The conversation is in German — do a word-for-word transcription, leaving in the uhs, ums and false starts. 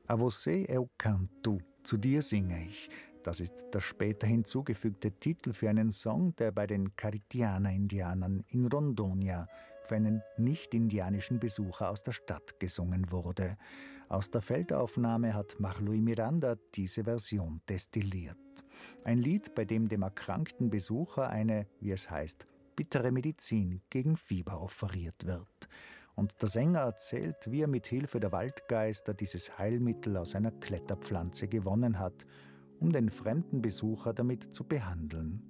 A você eu canto, zu dir singe ich. Das ist der später hinzugefügte Titel für einen Song, der bei den Caritiana-Indianern in Rondonia für einen nicht-indianischen Besucher aus der Stadt gesungen wurde. Aus der Feldaufnahme hat Marluy Miranda diese Version destilliert. Ein Lied, bei dem dem erkrankten Besucher eine, wie es heißt, bittere Medizin gegen Fieber offeriert wird. Und der Sänger erzählt, wie er mit Hilfe der Waldgeister dieses Heilmittel aus einer Kletterpflanze gewonnen hat, um den fremden Besucher damit zu behandeln.